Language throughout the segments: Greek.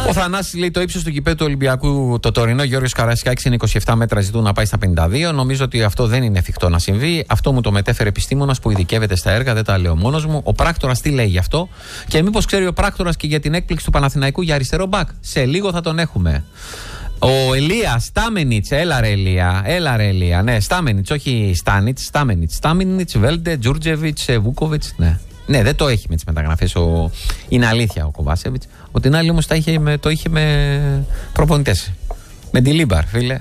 Ο Θανάσης λέει το ύψος του γηπέδου του Ολυμπιακού το τωρινό Γιώργος Καραϊσκάκης είναι 27 μέτρα, ζητούν να πάει στα 52. Νομίζω ότι αυτό δεν είναι εφικτό να συμβεί. Αυτό μου το μετέφερε επιστήμονας που ειδικεύεται στα έργα, δεν τα λέω μόνος μου. Ο πράκτορας τι λέει γι' αυτό? Και μήπως ξέρει ο πράκτορας και για την έκπληξη του Παναθηναϊκού για αριστερό μπακ? Σε λίγο θα τον έχουμε. Ο Ελία Στάμενιτς, έλα ρε Ελία. Ναι, Στάμενιτς, όχι Στάνιτς, Στάμενιτς, Βέλντε, Τζούρτζεβιτς, Βούκοβιτς. Ναι, δεν το έχει με τις μεταγραφές. Είναι αλήθεια ο Κοβάσεβιτς. Ο την άλλη όμως το είχε με προπονητές. Με τη Λίμπαρ, φίλε.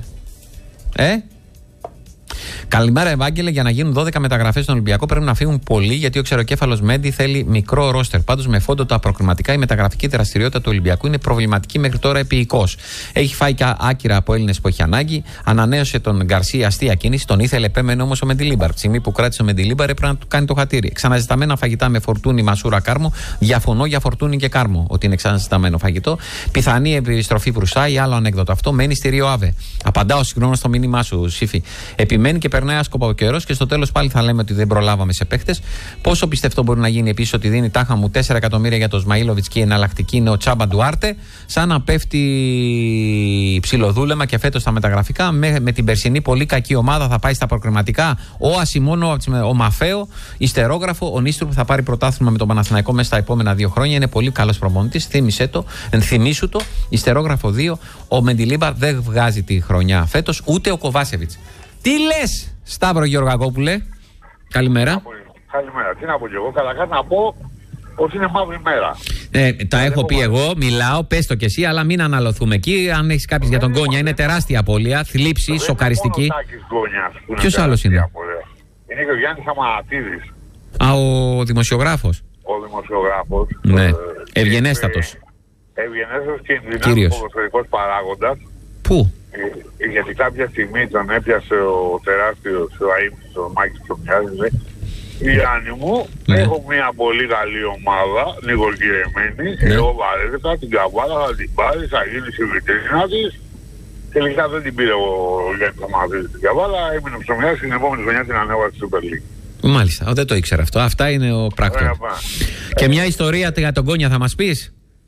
Καλημέρα, Ευάγγελε. Για να γίνουν 12 μεταγραφές στον Ολυμπιακό πρέπει να φύγουν πολλοί, γιατί ο ξεροκέφαλος Μέντι θέλει μικρό ρόστερ. Πάντως, με φόντο τα προκριματικά, η μεταγραφική δραστηριότητα του Ολυμπιακού είναι προβληματική μέχρι τώρα επίοικος. Έχει φάει και άκυρα από Έλληνες που έχει ανάγκη. Ανανέωσε τον Γκαρσία αστεία κίνηση. Τον ήθελε, επέμενε όμως ο Μεντιλίμπαρ. Τη στιγμή που κράτησε ο Μεντιλίμπαρ έπρεπε να του κάνει το χατήρι. Ξαναζηταμένα φαγητά με Φορτούνη, Μασούρα, Κάρμο. Διαφωνώ για Φορτούνη και Κάρμο ότι είναι ξαναζηταμένο φαγητό. Πιθανή επιστροφή Βρουσάη, άλλο ανέκδοτο αυτό. Μένει στη Ρίο Άβε. Απαντάω συγγνώμη στο μήνυμά σου, Σύφη. Επιμένει και περνάει άσκοπα ο καιρός και στο τέλος πάλι θα λέμε ότι δεν προλάβαμε σε παίχτες. Πόσο πιστευτό μπορεί να γίνει επίσης ότι δίνει τάχα μου 4 εκατομμύρια για τον Σμαΐλοβιτς και η εναλλακτική είναι ο Τσάμπα Ντουάρτε, σαν να πέφτει ψιλοδούλεμα και φέτος στα μεταγραφικά. Με την περσινή πολύ κακή ομάδα θα πάει στα προκριματικά. Ο Ασιμόνο, ο Μαφέο, Ιστερόγραφο, ο Νίστρου που θα πάρει πρωτάθλημα με τον Παναθηναϊκό μέσα στα επόμενα 2 χρόνια. Είναι πολύ καλός προπονητής. Θυμήσου το. Ιστερόγραφο 2. Ο Μεντιλίμπαρ δεν βγάζει τη χρονιά φέτος, ούτε ο Κοβάσεβιτς. Τι λες, Σταύρο Γεωργακόπουλε? Καλημέρα. Καλημέρα. Τι να πω κι εγώ? Καταρχάς να πω ότι είναι μαύρη μέρα. Τα έχω πει εγώ, μιλάω, πες το κι εσύ, αλλά μην αναλωθούμε εκεί. Αν έχεις κάποιες για τον Γκόνια, είναι τεράστια απώλεια, θλίψη, σοκαριστική. Ποιος άλλος είναι? Είναι και ο Γιάννης Αμαρατίδης. Ο δημοσιογράφος. Ο δημοσιογράφος. Ναι, ευγενέστατος. Ευγενέστατος και ενδυνάμει ποδοσφαιρικός παράγοντας. Πού? Γιατί κάποια στιγμή τον έπιασε ο τεράστιος Αΐμψης, ο Μάκης Ψωμιάζης. Γιάννη μου, έχω μια πολύ καλή ομάδα, νοικοκυρεμένη. Εγώ βαρέθηκα την καβάλα, θα την πάρει, θα γίνει η βιτρίνα της. Τελικά δεν την πήρε ο Γιάννης Αμαρατίδης την καβάλα, έμεινε Ψωμιάζης, την επόμενη χρονιά την ανέβασε στη Super League. Μάλιστα, δεν το ήξερα αυτό. Αυτά είναι ο πράκτορας. Και μια ιστορία για τον Γκόνια θα μας πεις?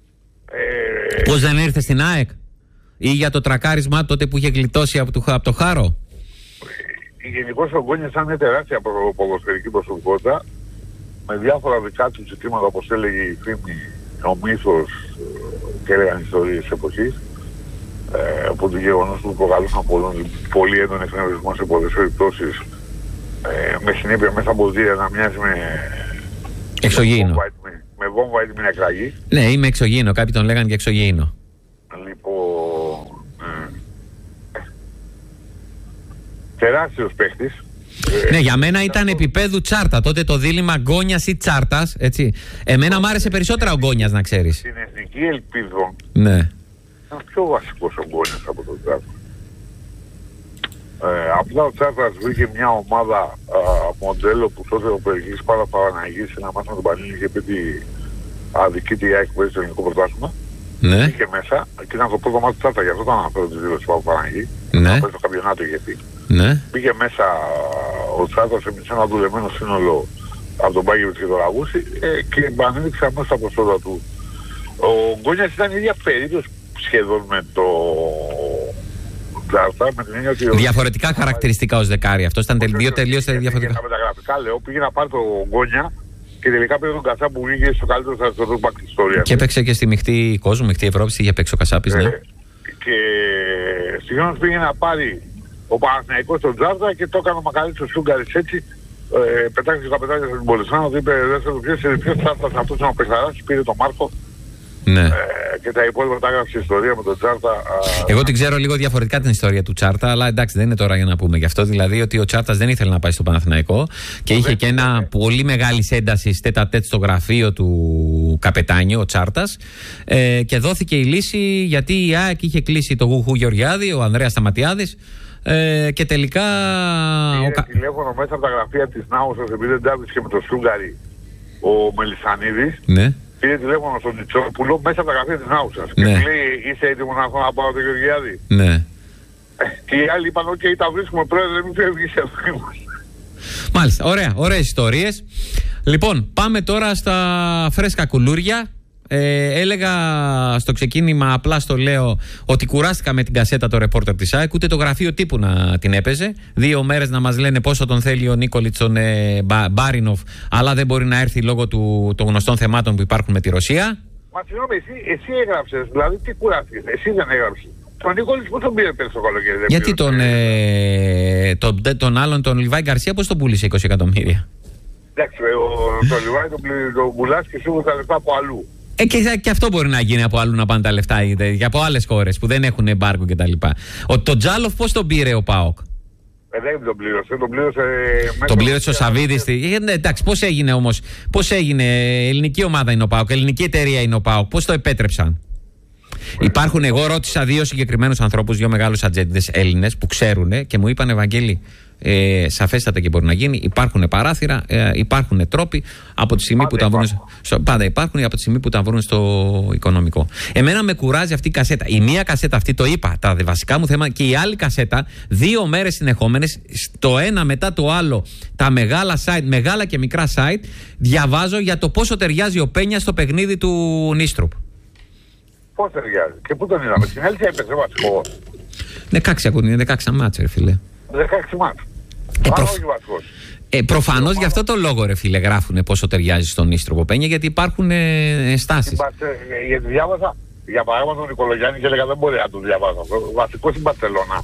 Πώς δεν ήρθε στην ΑΕΚ? Ή για το τρακάρισμά τότε που είχε γλιτώσει από το Χάρο? Γενικώς ο Γκόνιας ήταν μια τεράστια ποδοσφαιρική προσωπικότητα με διάφορα δικά του ζητήματα, όπως έλεγε η φήμη, ο μύθος και έλεγαν ιστορίες της εποχής, από το γεγονός που προκαλούσαν πολύ έντονο εκνευρισμό σε πολλές περιπτώσεις, με συνέπεια μέσα από δία να μοιάζει με εξωγήινο. Με βόμβα έτοιμη να εκραγεί. Ναι, είμαι εξωγήινο, κάποιοι τον λέγανε και εξωγήινο. Τεράστιος παίχτης. Ναι, για μένα ήταν επίπεδου Τσάρτα. Τότε το δίλημμα Γκόνιας ή Τσάρτας. Έτσι. Εμένα μου άρεσε περισσότερα ο Γκόνιας, να ξέρεις. Στην εθνική ελπίδων ναι. ήταν πιο βασικός ο Γκόνιας από τον Τσάρτα. Απλά ο Τσάρτας βρήκε μια ομάδα μοντέλο που τότε ο Περιγής Παναγής σε ένα μάθημα του Πανίνη είχε πει ότι αδικείται η ΑΕΚ που παίζει στο ελληνικό πρωτάθλημα. Ναι. Μπήκε μέσα και ήταν το πρώτο μάτι του Τσάρτα, γι' αυτό ήταν αναφέρω τη δήλωση του Παναγή. Ναι. Να παίζει το καμπιονάτο είχε πει. Ναι. Πήγε μέσα ο Τσάρτας σε ένα δουλεμένο σύνολο από τον Πάγεβιτς και τον Ραγούση και επανέληξε αμέσως τα προσόντα του. Ο Γκόνιας ήταν η ίδια περίπτωση σχεδόν με το Τσάρτα, με την έννοια ότι... Διαφορετικά χαρακτηριστικά ως δεκάρι. Αυτό ήταν δύο τελείως διαφορετικά. Τα μεταγραφικά λέω, πήγε να πάρει τον Γκόνια και τελικά πήρε τον Κασάπ που βγήκε στο καλύτερο αριστερό μπακ της ιστορίας. Και έπαιξε και στη μειχτή κόσμου, μειχτή Ευρώπη, είχε παίξει ο Κασάπης, ναι. Και συγχρόνως πήγε να πάρει ο Παναθηναϊκός στον Τζάρτα και το έκανε ο Μακαρίτης ο Σούγκαρης έτσι. Πετάξει τα πετάκια στον Πολυσάνο, είπε δεν θα το πιέσει, ποιος Τσάρτας αυτός είναι ο Πεχαράς, πήρε τον Μάρκο. Ναι. Και τα υπόλοιπα τα έγραψε ιστορία με τον Τσάρτα. Εγώ την ξέρω λίγο διαφορετικά την ιστορία του Τσάρτα, αλλά εντάξει δεν είναι τώρα για να πούμε γι' αυτό. Δηλαδή ότι ο Τσάρτας δεν ήθελε να πάει στο Παναθηναϊκό και είχε και ένα πολύ μεγάλη ένταση τέτα-τέτ στο γραφείο του καπετάνιου, ο Τσάρτας. Και δόθηκε η λύση γιατί η ΑΕΚ είχε κλείσει το Γουχού Γεωργιάδη, ο Ανδρέας Σταματιάδης. Και τελικά. Πήρε τηλέφωνο μέσα από τα γραφεία της Νάουσας επειδή δεν τάβησε με το Σούγκαρη ο Μελισσανίδης. Ναι. Πήρε τηλέφωνο στον Τσιτσόπουλο μέσα από τα γραφεία της Νάουσας. Ναι. Και του λέει: είσαι έτοιμο να πάω το Γεωργιάδη? Ναι. Και οι άλλοι είπαν: οκ, τα βρίσκουμε, πρόεδρε, μην φεύγεις εδώ. Μάλιστα. Ωραία. Ωραίες ιστορίες. Λοιπόν, πάμε τώρα στα φρέσκα κουλούρια. Έλεγα στο ξεκίνημα, απλά στο λέω, ότι κουράστηκα με την κασέτα το ρεπόρτερ της ΑΕΚ, ούτε το γραφείο τύπου να την έπαιζε. 2 μέρες να μας λένε πόσο τον θέλει ο Νίκολιτς τον Μπάρινοφ, αλλά δεν μπορεί να έρθει λόγω των γνωστών θεμάτων που υπάρχουν με τη Ρωσία. Μα συγγνώμη, εσύ έγραψες, δηλαδή τι κουράστηκες, εσύ δεν έγραψες. Τον Νίκολιτς πώς τον πήρε πέρσι το καλοκαίρι? Γιατί τον άλλον, τον Λιβάη Γκαρσία, πώς τον πούλησε 20 εκατομμύρια? Εντάξει, τον Λιβάη τον πουλάς και σου τα λεφτά από αλλού. Και αυτό μπορεί να γίνει από αλλού, να πάνε τα λεφτά από άλλες χώρες που δεν έχουν εμπάργκο κτλ. Τον Τζάλοφ πώς τον πήρε ο ΠΑΟΚ? Δεν τον πλήρωσε. Τον πλήρωσε ο Σαββίδης. Εντάξει, πώς έγινε όμως? Πώς έγινε? Ελληνική ομάδα είναι ο ΠΑΟΚ, ελληνική εταιρεία είναι ο ΠΑΟΚ. Πώς το επέτρεψαν? Υπάρχουν, εγώ ρώτησα 2 συγκεκριμένους ανθρώπους, 2 μεγάλους ατζέντιδες Έλληνες που ξέρουν και μου είπαν, Ευαγγέλη, σαφέστατα και μπορεί να γίνει. Υπάρχουν παράθυρα, υπάρχουν τρόποι από τη στιγμή που τα βρουν. Πάντα υπάρχουν, από τη στιγμή που τα βρουν στο οικονομικό. Εμένα με κουράζει αυτή η κασέτα. Η μία κασέτα αυτή, το είπα, τα βασικά μου θέματα, και η άλλη κασέτα, 2 μέρες συνεχόμενες, το ένα μετά το άλλο, τα μεγάλα site, μεγάλα και μικρά site, διαβάζω για το πόσο ταιριάζει ο Πένια στο παιχνίδι του Νίστρουπ. Πώς ταιριάζει και πού τον είδαμε? Στην Έλσια έπαιζε βασικός. 16 ακούνε, 16 μάτς, ρε φίλε. 16 μάτς. Όχι βασικός. Προφανώς γι' αυτό το λόγο, ρε φίλε, γράφουνε πόσο ταιριάζει στον Νίστροπο Πένια, γιατί υπάρχουν στάσεις. Γιατί διάβασα, για παράδειγμα, τον Νικολογιάννη και έλεγα δεν μπορεί να το διαβάσω. Βασικός στην Μπαρσελόνα.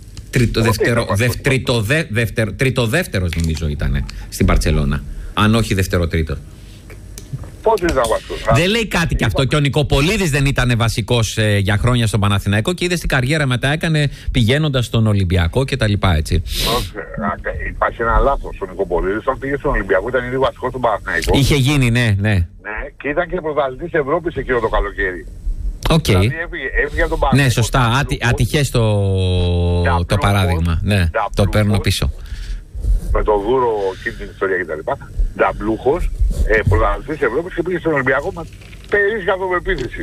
Τρίτο-δεύτερος νομίζω ήταν στην Μπαρσελόνα. Αν όχι δεύτερο-τρίτο. Πότε ήταν βασικός? Δεν λέει κάτι κι αυτό. Και ο Νικοπολίδης δεν ήταν βασικός για χρόνια στον Παναθηναϊκό και είδε την καριέρα μετά έκανε πηγαίνοντας στον Ολυμπιακό κτλ. Έτσι. Υπάρχει ένα λάθος. Ο Νικοπολίδης, όταν πήγε στον Ολυμπιακό, ήταν ήδη βασικός στον Παναθηναϊκό. Είχε γίνει, ναι. Ναι, και ήταν και πρωταθλητής Ευρώπης εκείνο το καλοκαίρι. Οκ. Δηλαδή έφυγε από τον Παναθηναϊκό. Ναι, σωστά. Ατυχές το παράδειγμα. Ναι, το παίρνω πίσω. Με το Δούρο, εκείνη την ιστορία κτλ. Νταμπλούχος, πρωταθλητής Ευρώπης, και πήγε στον Ολυμπιακό με περίσσια αυτοπεποίθηση.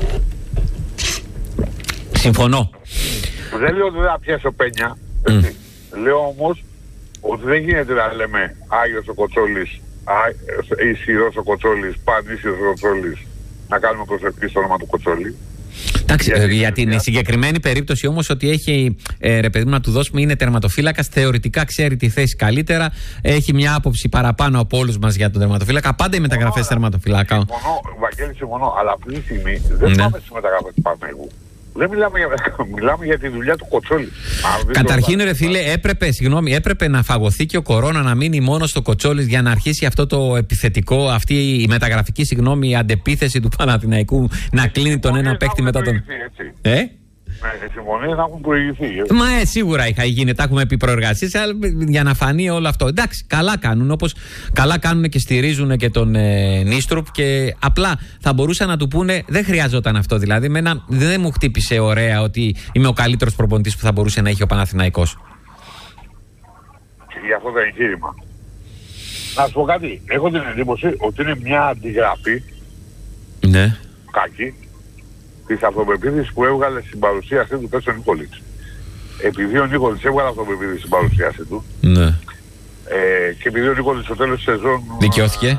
Συμφωνώ. Δεν λέω ότι δεν θα πιάσει ο Πένια. Λέω όμως ότι δεν γίνεται να λέμε Άγιος ο Κοτσόλης, ισχυρός ο Κοτσόλης, πανίσιος ο Κοτσόλης, να κάνουμε προσευχή στο όνομα του Κοτσόλη. Εντάξει, για την συγκεκριμένη περίπτωση όμως, ότι έχει, ρε παιδί μου, να του δώσουμε, είναι τερματοφύλακας, θεωρητικά ξέρει τη θέση καλύτερα, έχει μια άποψη παραπάνω από όλους μας για τον τερματοφύλακα. Πάντα οι μεταγραφές τερματοφύλακα. Βαγγέλη, συμφωνώ, αλλά αυτή τη στιγμή δεν πάμε στις μεταγραφές του Παναθηναϊκού. Δεν μιλάμε για τη δουλειά του Κοτσόλη. Καταρχήν, ρε φίλε, έπρεπε να φαγωθεί και ο Κορώνα, να μείνει μόνο στο Κοτσόλης για να αρχίσει αυτό το επιθετικό, αυτή η μεταγραφική, η αντεπίθεση του Παναθηναϊκού να κλείνει τον ένα παίκτη μετά τον. Συμφωνίες να έχουν προηγηθεί. Μα σίγουρα είχα γίνει, τα έχουμε πει προεργασίες, αλλά για να φανεί όλο αυτό. Εντάξει, καλά κάνουν, όπως καλά κάνουν και στηρίζουν και τον Νίστρουπ, και απλά θα μπορούσαν να του πούνε δεν χρειαζόταν αυτό. Δηλαδή, δεν μου χτύπησε ωραία ότι είμαι ο καλύτερος προπονητής που θα μπορούσε να έχει ο Παναθηναϊκός. Και για αυτό το εγχείρημα. Να σου πω κάτι. Έχω την εντύπωση ότι είναι μια αντιγραφή. Ναι. Κάκι. Της αυτοπεποίθησης που έβγαλε στην παρουσίασή του πες ο Νίκολιτς. Επειδή ο Νίκολιτς έβγαλε αυτοπεποίθηση στην παρουσίασή του, ναι. Και επειδή ο Νίκολιτς στο τέλος της σεζόν δικαιώθηκε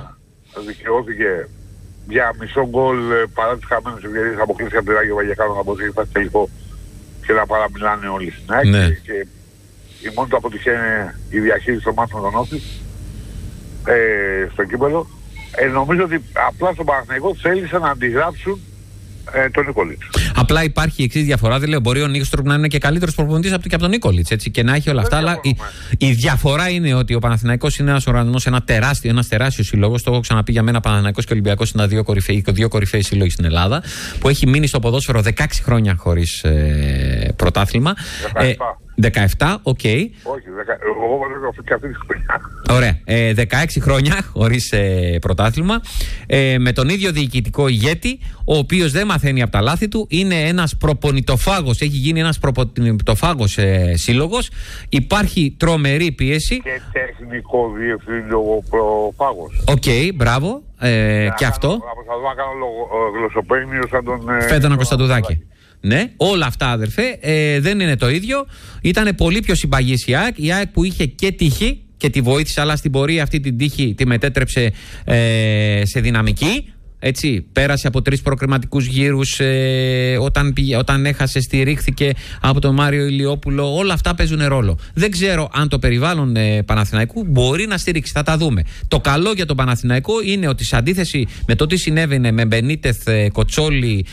για μισό γκολ παρά τις χαμένες ευκαιρίες, αποκλείσει από την Ράγιο Βαγεκάνο να μπορεί να τελικό και να παραμιλάνε όλοι στην ΑΕΚ, ναι. Και η μόνη του αποτυχία είναι η διαχείριση των μάτων με τον Όφη στο κύπελλο. Νομίζω ότι απλά στον Παναθηναϊκό θέλησαν να αντιγράψουν τον Νίκολιτς. Απλά υπάρχει η εξής διαφορά. Δηλαδή, μπορεί ο Νίστρουπ να είναι και καλύτερος προπονητής από τον Νίκολιτς, έτσι, και να έχει όλα αυτά. Αλλά η διαφορά είναι ότι ο Παναθηναϊκός είναι ένας οργανισμός, ένας τεράστιος σύλλογος. Το έχω ξαναπεί για μένα. Παναθηναϊκός και Ολυμπιακός είναι δύο κορυφαίοι σύλλογοι στην Ελλάδα, που έχει μείνει στο ποδόσφαιρο 16 χρόνια χωρίς πρωτάθλημα. 17, οκ. Όχι, εγώ βάζω και αυτή τη χρονιά. Ωραία. 16 χρόνια χωρίς πρωτάθλημα. Με τον ίδιο διοικητικό ηγέτη, ο οποίος δεν μαθαίνει από τα λάθη του. Είναι ένας προπονητοφάγος. Έχει γίνει ένας προπονητοφάγος σύλλογος. Υπάρχει τρομερή πίεση. Και τεχνικό διευθυντοφάγος. Οκ, μπράβο. Και αυτό. Προσπαθώ να κάνω γλωσσοπαίγνιο σαν τον Φέτονα Κωνσταντουδάκη. Ναι, όλα αυτά, αδερφέ, δεν είναι το ίδιο. Ήταν πολύ πιο συμπαγής η ΑΕΚ που είχε και τύχη και τη βοήθησε, αλλά στην πορεία αυτή την τύχη τη μετέτρεψε σε δυναμική. Έτσι, πέρασε από 3 προκριματικούς γύρους, όταν έχασε στηρίχθηκε από τον Μάριο Ηλιόπουλο. Όλα αυτά παίζουν ρόλο. Δεν ξέρω αν το περιβάλλον Παναθηναϊκού μπορεί να στηρίξει. Θα τα δούμε. Το καλό για τον Παναθηναϊκό είναι ότι σε αντίθεση με το τι συνέβαινε με Μπενίτεθ, Κοτσόλη,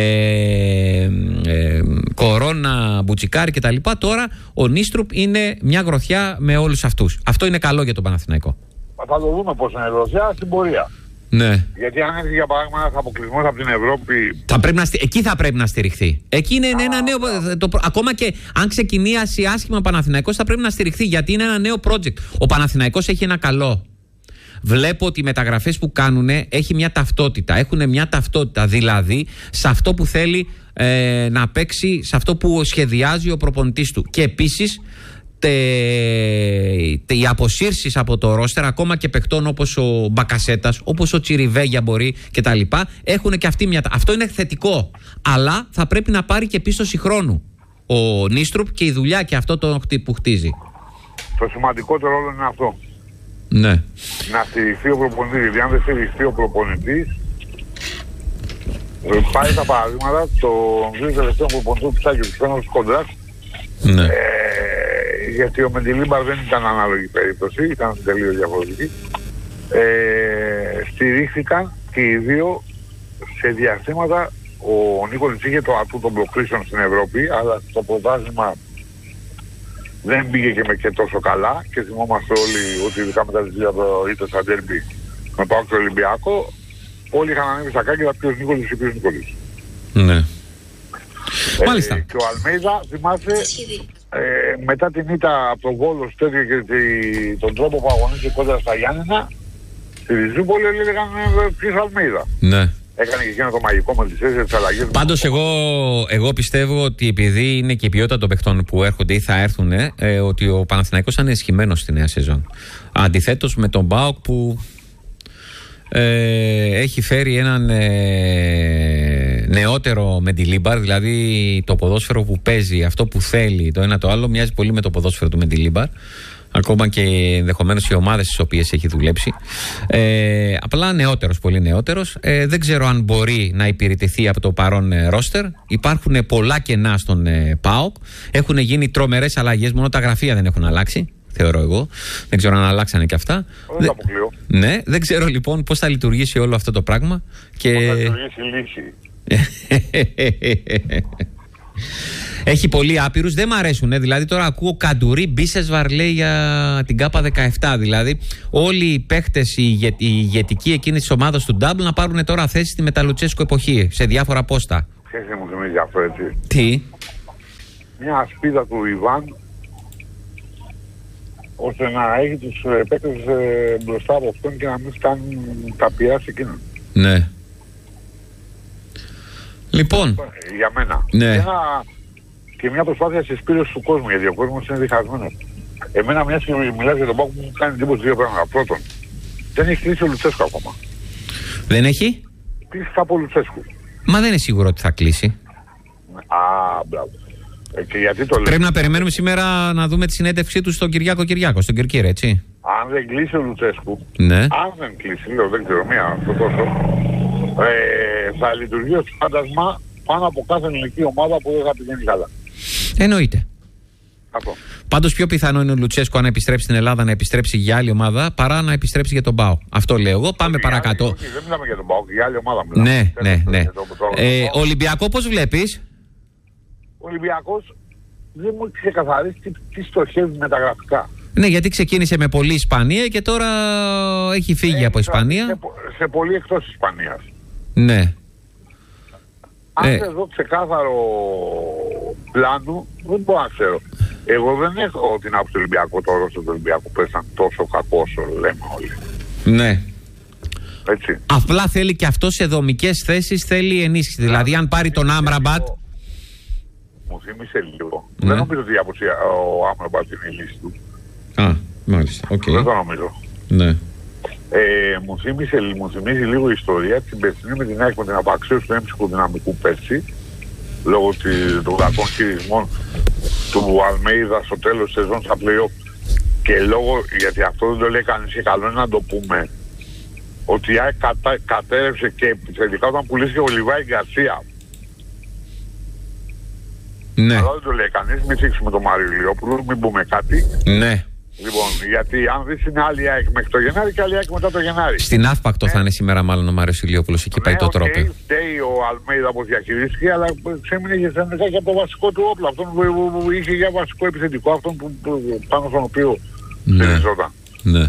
Κορώνα, Μπουτσικάρη κτλ., τώρα ο Νίστρουπ είναι μια γροθιά με όλους αυτούς. Αυτό είναι καλό για τον Παναθηναϊκό. Θα το δούμε πώς είναι η γροθιά στην πορεία. Ναι. Γιατί αν έχει για παράδειγμα ένας αποκλεισμός από την Ευρώπη. Εκεί θα πρέπει να στηριχθεί. Εκεί είναι ένα νέο. Ακόμα και αν ξεκινήσει άσχημα ο Παναθηναϊκός, θα πρέπει να στηριχθεί γιατί είναι ένα νέο project. Ο Παναθηναϊκός έχει ένα καλό. Βλέπω ότι οι μεταγραφές που κάνουν έχει μια ταυτότητα. Έχουν μια ταυτότητα δηλαδή σε αυτό που θέλει να παίξει, σε αυτό που σχεδιάζει ο προπονητής του. Και επίσης οι αποσύρσεις από το ρόστερ, ακόμα και παιχτών όπως ο Μπακασέτας, όπως ο Τσιριβέγια μπορεί κτλ., έχουν και αυτή μια. Αυτό είναι θετικό. Αλλά θα πρέπει να πάρει και πίστοση χρόνου ο Νίστρουπ και η δουλειά και αυτό που χτίζει. Το σημαντικότερο όλο είναι αυτό. Ναι. Να στηριχθεί ο προπονητής. Γιατί αν δεν στηριχθεί ο προπονητής, πάει τα παραδείγματα των δύο τελευταίων προπονητών του Ψάκη, του Φένος Κοντράς. Ναι. Γιατί ο Μεντιλίμπαρ δεν ήταν ανάλογη περίπτωση, ήταν τελείως διαφορετική. Στηρίχθηκαν και οι δύο σε διαστήματα. Ο Νίκολιτς είχε το ατού των προκρίσεων στην Ευρώπη, αλλά το πρωτάθλημα δεν πήγε και τόσο καλά και θυμόμαστε όλοι ότι ειδικά μετά τις δύο ήττες στα ντέρμπι με το άκρο Ολυμπιακό, όλοι είχαν ανέβει στα κάγκελα ποιος Νίκολιτς και ποιος Νίκολιτς. Ναι. Μάλιστα. Και ο Αλμέιδα, θυμάσαι, μετά την ήττα από τον Βόλο τέτοιο και τον τρόπο που αγωνίστηκε κόντρα στα Γιάννενα, στη Ριζούπολη έλεγαν ποιος Αλμέιδα. Ναι. Έκανε και εκείνο το μαγικό με τις 4 αλλαγές. Πάντως εγώ πιστεύω ότι επειδή είναι και η ποιότητα των παιχτών που έρχονται ή θα έρθουν, ότι ο Παναθηναϊκός είναι ενισχυμένος στη νέα σεζόν. Αντιθέτως με τον ΠΑΟΚ που έχει φέρει έναν νεότερο Μεντιλίμπαρ, δηλαδή το ποδόσφαιρο που παίζει, αυτό που θέλει, το ένα το άλλο, μοιάζει πολύ με το ποδόσφαιρο του Μεντιλίμπαρ. Ακόμα και ενδεχομένως οι ομάδες στις οποίες έχει δουλέψει. Απλά νεότερος, πολύ νεότερος. Δεν ξέρω αν μπορεί να υπηρετηθεί από το παρόν ρόστερ. Υπάρχουν πολλά κενά στον ΠΑΟΚ. Έχουν γίνει τρομερές αλλαγές, μόνο τα γραφεία δεν έχουν αλλάξει, θεωρώ εγώ. Δεν ξέρω αν αλλάξανε και αυτά. Δεν το αποκλείω. Ναι, δεν ξέρω λοιπόν πώς θα λειτουργήσει όλο αυτό το πράγμα. Πώς θα λειτουργήσει η λύση. Έχει πολύ άπειρους, δεν μ' αρέσουν. Δηλαδή τώρα ακούω Καντουρί, Μπίσεσβαρ λέει για την ΚΑΠΑ 17. Δηλαδή όλοι οι παίχτες, οι ηγετικοί εκείνη της ομάδας του Ντάμπλ να πάρουν τώρα θέση στη Μεταλουτσέσκο εποχή σε διάφορα πόστα. Ξέρεις τι μου θυμίζει αυτό, έτσι? Τι? Μια ασπίδα του Ιβάν ώστε να έχει τους παίκτες μπροστά από αυτόν και να μην κάνουν τα πιάσει εκείνον. Ναι. Λοιπόν. Για μένα. Ναι. Και μια προσπάθεια συσπήρωση του κόσμου, γιατί ο κόσμος είναι διχασμένος. Εμένα μιας και μιλάς για τον ΠΑΟΚ μου κάνει εντύπωση δύο πράγματα. Πρώτον, δεν έχει κλείσει ο Λουτσέσκου ακόμα. Δεν έχει? Κλείσει κάπου ο Λουτσέσκου. Μα δεν είναι σίγουρο ότι θα κλείσει. Μπράβο. Και γιατί το λέω? Πρέπει να περιμένουμε σήμερα να δούμε τη συνέντευξή του στον Κυριάκο, στον Κερκύρα, έτσι. Αν δεν κλείσει ο Λουτσέσκου, ναι. Αν δεν κλείσει, λέω, δεν ξέρω, αυτό τόσο, θα λειτουργεί ως φάντασμα πάνω από κάθε ελληνική ομάδα που δεν θα πηγαίνει καλά. Εννοείται. Αυτό. Πάντως πιο πιθανό είναι ο Λουτσέσκου αν επιστρέψει στην Ελλάδα να επιστρέψει για άλλη ομάδα παρά να επιστρέψει για τον ΠΑΟΚ. Αυτό λέω εγώ. Πάμε παρακάτω. Όχι, δεν μιλάμε για τον ΠΑΟΚ, για άλλη ομάδα μιλάμε. Ναι. Ολυμπιακό πώς βλέπεις? Ο Ολυμπιακός δεν μου έχει ξεκαθαρίσει τι στοχεύει μεταγραφικά. Ναι, γιατί ξεκίνησε με πολλή Ισπανία και τώρα έχει φύγει από Ισπανία. Σε πολύ εκτός Ισπανίας. Ναι. Αν δεν δω ξεκάθαρο πλάνο, δεν μπορώ να ξέρω. Εγώ δεν έχω την άποψη του Ολυμπιακού τώρα στο Ολυμπιακό που ήταν τόσο κακό όσο λέμε όλοι. Ναι. Έτσι. Απλά θέλει και αυτό σε δομικές θέσεις, θέλει ενίσχυση. Δηλαδή αν πάρει τον Άμραμπατ. Μου θύμισε λίγο. Ναι. Δεν νομίζω ότι ο Άμραμπατ είναι η λύση του. Μάλιστα. Okay. Δεν το νομίζω. Ναι. Μου θυμίζει λίγο η ιστορία την περσινή με την ΑΕΚ με την απαξίωση του έμψυχου δυναμικού πέρσι λόγω των κακών χειρισμών του Αλμέιδα στο τέλος της σεζόν στα play-off και λόγω, γιατί αυτό δεν το λέει κανείς και καλό είναι να το πούμε, ότι η ΑΕΚ κατέρευσε και επιθετικά όταν πουλήθηκε ο Λιβάη Γκαρσία. Ναι. Αλλά δεν το λέει κανείς, μην θίξουμε τον Μάριο Ηλιόπουλο, μην πούμε κάτι. Ναι. Λοιπόν, γιατί αν δεις είναι άλλη ΑΕΚ μέχρι το Γενάρη και άλλη ΑΕΚ μετά το Γενάρη. Στην Αύπακτο θα είναι σήμερα μάλλον ο Μάριος Ηλιόπουλος, εκεί πάει το τρόπο. Φταίει ο Αλμέιδα όπως διαχειρίστηκε, αλλά ξέμεινε και στενικά και από το βασικό του όπλο. Αυτόν που είχε για βασικό επιθετικό, αυτόν πάνω στον οποίο στηριζόταν. Ναι.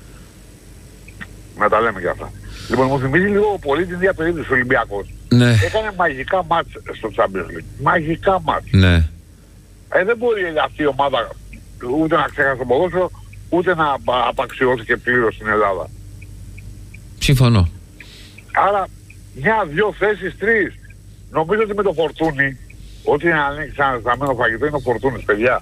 Να τα λέμε και αυτά. Λοιπόν, μου θυμίζει λίγο πολύ την ίδια περίπτωση ο Ολυμπιακός. Ναι. Έκανε μαγικά μάτς στο Champions League. Μαγικά μάτς. Ναι. Δεν μπορεί αυτή η ομάδα ούτε να ξέχασε το ποδόσφαιρο, ούτε να απαξιώθηκε πλήρως στην Ελλάδα. Συμφωνώ. Άρα, μια-δυο θέσεις, τρεις. Νομίζω ότι με το Φορτούνι, ό,τι είναι ανεξαρτημένο φαγητό είναι ο Φορτούνις, παιδιά.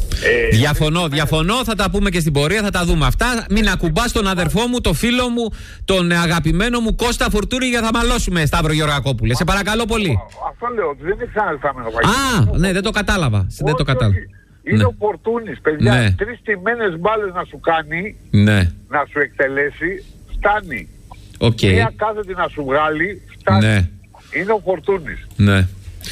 Διαφωνώ, θα τα πούμε και στην πορεία, θα τα δούμε αυτά. Μην ακουμπάς τον αδερφό μου, τον φίλο μου, τον αγαπημένο μου Κώστα Φορτούνη, για θα μαλώσουμε, Σταύρο Γεωργακόπουλε. Σε παρακαλώ πολύ. Αυτό λέω, ότι δεν είναι ξαναλθάμενο φαγητό. Ναι, δεν το κατάλαβα. Είναι ο Φορτούνης, παιδιά. Ναι. 3 τιμένες μπάλες να σου κάνει, να σου εκτελέσει, φτάνει. Μία κάθετη να σου βγάλει, φτάνει. Είναι ο Φορτούνης. Ναι.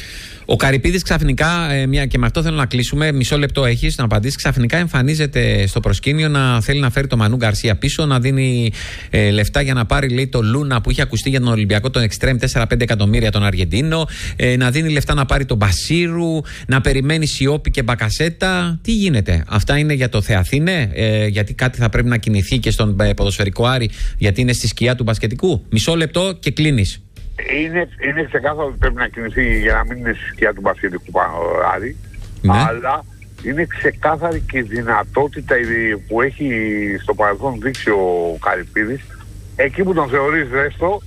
Ο Καρυπίδης ξαφνικά, και με αυτό θέλω να κλείσουμε, μισό λεπτό έχεις να απαντήσεις, ξαφνικά εμφανίζεται στο προσκήνιο να θέλει να φέρει τον Μανού Γκαρσία πίσω, να δίνει λεφτά για να πάρει, λέει, το Λούνα που είχε ακουστεί για τον Ολυμπιακό, τον Εξτρέμ, 4-5 εκατομμύρια τον Αργεντίνο, να δίνει λεφτά να πάρει τον Μπασίρου, να περιμένει Σιόπι και Μπακασέτα. Τι γίνεται? Αυτά είναι για το Θεαθήνε, γιατί κάτι θα πρέπει να κινηθεί και στον ποδοσφαιρικό Άρη, γιατί είναι στη σκιά του μπασκετικού. Μισό λεπτό και κλείνεις. Είναι ξεκάθαρο ότι πρέπει να κινηθεί για να μην είναι στη σκιά του μπασκετικού Άρη, αλλά είναι ξεκάθαρη και η δυνατότητα που έχει στο παρελθόν δείξει ο Καρυπίδης, εκεί που τον θεωρείς ρέστο,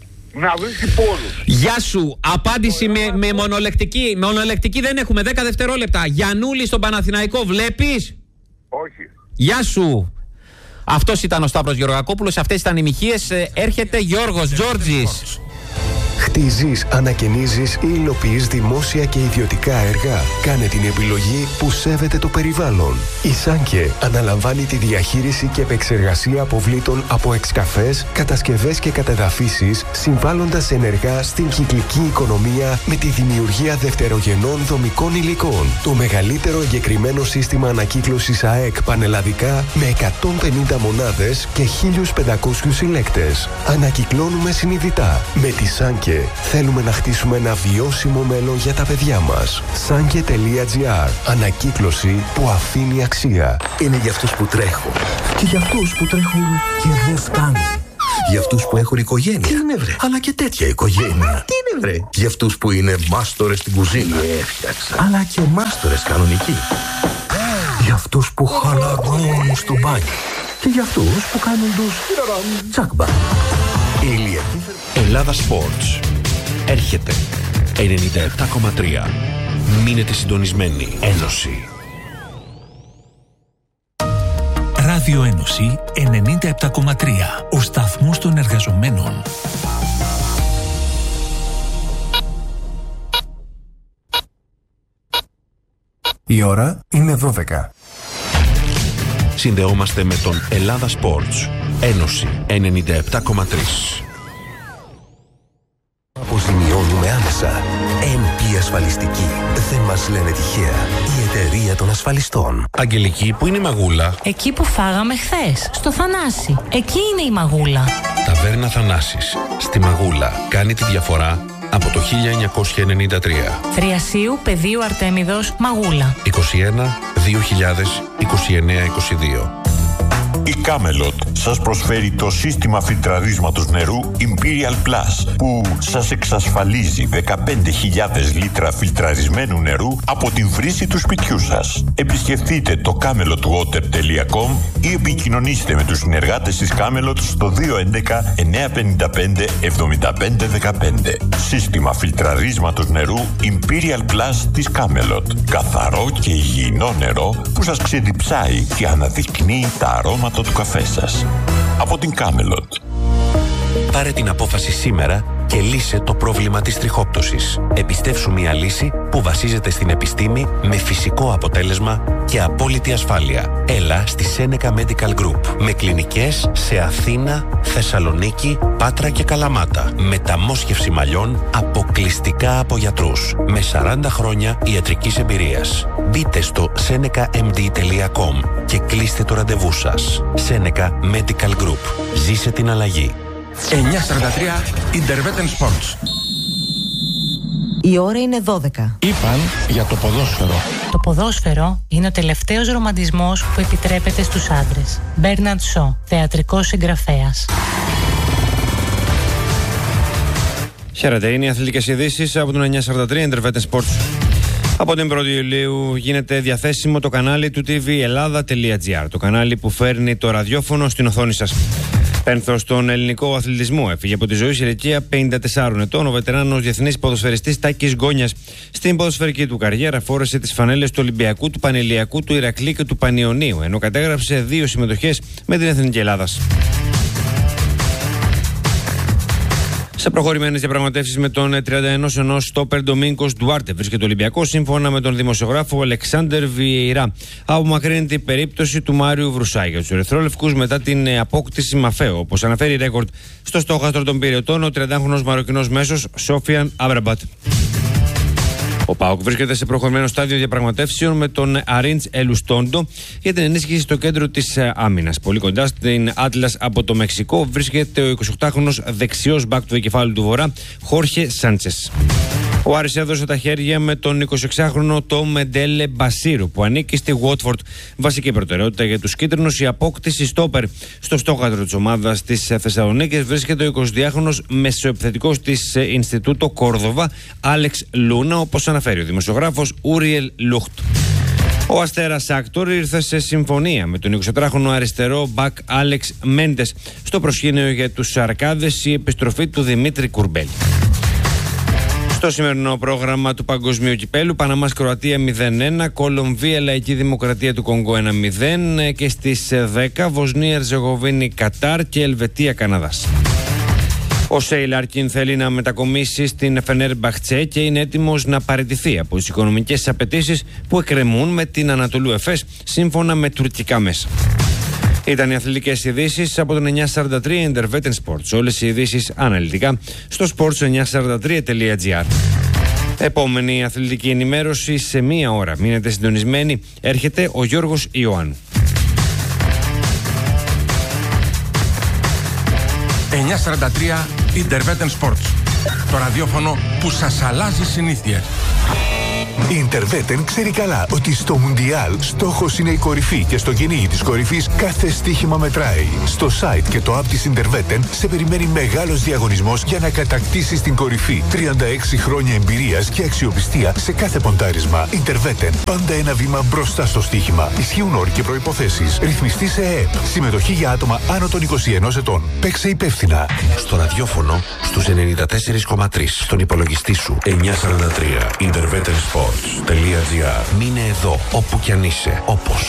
να βρίσκει πόρους. Γεια σου, απάντηση με μονολεκτική. Μονολεκτική δεν έχουμε, 10 δευτερόλεπτα. Γιαννούλη στον Παναθηναϊκό βλέπεις? Όχι. Γεια σου. Αυτός ήταν ο Σταύρος Γεωργακόπουλος, αυτές ήταν οι μοιχείες. Έρχεται Γιώργος Τζόρτζης. Χτίζεις, ανακαινίζεις ή υλοποιείς δημόσια και ιδιωτικά έργα. Κάνε την επιλογή που σέβεται το περιβάλλον. Η Σάνκε αναλαμβάνει τη διαχείριση και επεξεργασία αποβλήτων από εξκαφές, κατασκευές και κατεδαφίσεις, συμβάλλοντας ενεργά στην κυκλική οικονομία με τη δημιουργία δευτερογενών δομικών υλικών. Το μεγαλύτερο εγκεκριμένο σύστημα ανακύκλωσης ΑΕΚ πανελλαδικά με 150 μονάδες και 1.500 συλλέκτες. Ανακυκλώνουμε συνειδητά. Με τη Σάνκε θέλουμε να χτίσουμε ένα βιώσιμο μέλλον για τα παιδιά μας. Sanke.gr. Ανακύκλωση που αφήνει αξία. Είναι για αυτούς που τρέχουν. Και για αυτούς που τρέχουν και δεν φτάνουν. Για αυτούς που έχουν οικογένεια. Τι είναι, βρε? Αλλά και τέτοια οικογένεια. Τι είναι, βρε? Για αυτούς που είναι μάστορες στην κουζίνα. Αλλά και μάστορες κανονικοί. Για αυτούς που χαλαρώνουν στο μπάνιο. Και για αυτούς που κάνουν τους τσάκμπα. Ελλάδα Sports. Έρχεται 97,3. Μείνετε συντονισμένοι. Ένωση. Ράδιο Ένωση 97,3. Ο σταθμός των εργαζομένων. Η ώρα είναι 12. Συνδεόμαστε με τον Ελλάδα Sports. Ένωση 97,3. Αποζημιώνουμε άμεσα. NP Ασφαλιστική. Δεν μας λένε τυχαία. Η εταιρεία των ασφαλιστών. Αγγελική, που είναι η Μαγούλα? Εκεί που φάγαμε χθες, στο Θανάση. Εκεί είναι η Μαγούλα. Ταβέρνα Θανάσης. Στη Μαγούλα. Κάνει τη διαφορά από το 1993. Θριασίου, Πεδίου Αρτέμιδος, Μαγούλα. 21 2000 29 22. Η Camelot σας προσφέρει το σύστημα φιλτραρίσματος νερού Imperial Plus, που σας εξασφαλίζει 15.000 λίτρα φιλτραρισμένου νερού από την βρύση του σπιτιού σας. Επισκεφτείτε το camelotwater.com ή επικοινωνήστε με τους συνεργάτες της Camelot στο 211 955 7515. Σύστημα φιλτραρίσματος νερού Imperial Plus της Camelot. Καθαρό και υγιεινό νερό που σας ξεδιψάει και αναδεικνύει τα αρώματα του καφέ σας. Από την Camelot. Πάρε την απόφαση σήμερα και λύσε το πρόβλημα της τριχόπτωσης. Επιστεύσου μια λύση που βασίζεται στην επιστήμη με φυσικό αποτέλεσμα και απόλυτη ασφάλεια. Έλα στη Seneca Medical Group με κλινικές σε Αθήνα, Θεσσαλονίκη, Πάτρα και Καλαμάτα. Μεταμόσχευση μαλλιών αποκλειστικά από γιατρούς με 40 χρόνια ιατρικής εμπειρίας. Μπείτε στο senecamd.com και κλείστε το ραντεβού σας. Seneca Medical Group. Ζήσε την αλλαγή. 9:43 Interveten Sports. Η ώρα είναι 12. Είπαν για το ποδόσφαιρο. Το ποδόσφαιρο είναι ο τελευταίος ρομαντισμός που επιτρέπεται στους άντρες. Μπέρναρντ Σο, θεατρικός συγγραφέας. Χαίρετε, είναι οι αθλητικές ειδήσεις από τον 943 Interveten Sports. Από την 1η Ιουλίου γίνεται διαθέσιμο το κανάλι του tvellada.gr, το κανάλι που φέρνει το ραδιόφωνο στην οθόνη σας. Πένθος στον ελληνικό αθλητισμό. Έφυγε από τη ζωή σε ηλικία 54 ετών ο βετεράνος διεθνής ποδοσφαιριστής Τάκης Γκόνιας. Στην ποδοσφαιρική του καριέρα φόρεσε τις φανέλες του Ολυμπιακού, του Πανελληνιακού, του Ηρακλή και του Πανιωνίου, ενώ κατέγραψε 2 συμμετοχές με την Εθνική Ελλάδας. Σε προχωρημένες διαπραγματεύσεις με τον 31 στόπερ Ντομίνγκος Ντουάρτε βρίσκεται ο Ολυμπιακός, σύμφωνα με τον δημοσιογράφο Αλεξάνδερ Βιεϊρά. Απομακρύνεται η περίπτωση του Μάριου Βρουσάη για τους ερυθρόλευκους μετά την απόκτηση Μαφέο. Όπως αναφέρει η Ρέκορντ, στο στόχαστρο των Πυραιωτών ο 30χρονος Μαροκινός μέσος Σόφιαν Αβραμπάτ. Ο ΠΑΟΚ βρίσκεται σε προχωρημένο στάδιο διαπραγματεύσεων με τον Αρίντς Ελουστόντο για την ενίσχυση στο κέντρο της άμυνας. Πολύ κοντά στην Άτλας από το Μεξικό βρίσκεται ο 28χρονος δεξιός μπακ του εγκεφάλου του Βορρά, Χόρχε Σάντσες. Ο Άρης έδωσε τα χέρια με τον 26χρονο Τόμ Μεντέλε Μπασίρου που ανήκει στη Watford. Βασική προτεραιότητα για τους κίτρινους η απόκτηση στόπερ. Στο στόχαστρο της ομάδας της Θεσσαλονίκης βρίσκεται ο 22χρονος μεσοεπιθετικός της Ινστιτούτο Κόρδοβα, Άλεξ Λούνα, όπως αναφέρει ο δημοσιογράφος Ούριελ Λούχτ. Ο Αστέρας Άκτορ ήρθε σε συμφωνία με τον 24χρονο αριστερό μπακ Άλεξ Μέντες. Στο προσκήνιο για τους Αρκάδες η επιστροφή του Δημήτρη Κουρμπέλη. Στο σημερινό πρόγραμμα του Παγκοσμίου Κυπέλου, Παναμάς Κροατία 0-1, Κολομβία Λαϊκή Δημοκρατία του Κονγκό 1-0 και στις 10 Βοσνία Ερζεγοβίνη Κατάρ και Ελβετία Καναδάς. Ο Σέιλ Αρκίν θέλει να μετακομίσει στην Φενέρμπαχτσε και είναι έτοιμος να παραιτηθεί από τις οικονομικές απαιτήσεις που εκκρεμούν με την Ανατολού Εφές, σύμφωνα με τουρκικά μέσα. Ήταν οι αθλητικές ειδήσεις από τον 943 Interveten Sports. Όλες οι ειδήσεις αναλυτικά στο sports943.gr. Επόμενη αθλητική ενημέρωση σε 1 ώρα. Μείνετε συντονισμένοι. Έρχεται ο Γιώργος Ιωάννου. 943 Interveten Sports. Το ραδιόφωνο που σας αλλάζει συνήθειες. Η Interveten ξέρει καλά ότι στο Μουντιάλ στόχος είναι η κορυφή και στο κυνήγι της κορυφής κάθε στοίχημα μετράει. Στο site και το app της Interveten σε περιμένει μεγάλος διαγωνισμός για να κατακτήσεις την κορυφή. 36 χρόνια εμπειρίας και αξιοπιστία σε κάθε ποντάρισμα. Interveten, πάντα ένα βήμα μπροστά στο στοίχημα. Ισχύουν όροι και προϋποθέσεις. Ρυθμιστή σε ΕΕΠ. Συμμετοχή για άτομα άνω των 21 ετών. Παίξε υπεύθυνα. Στο ραδιόφωνο στους 94,3. Στον υπολογιστή σου 943 Interveten Sports.gr. Μείνε εδώ όπου κι αν είσαι, όπως